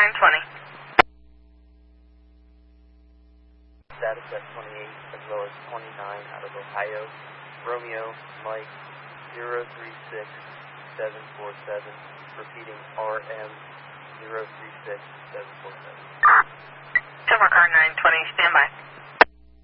920. Status at 28 as well as 29 out of Ohio. Romeo, Mike, 036747. Repeating RM 036747. Silver car 920, stand by.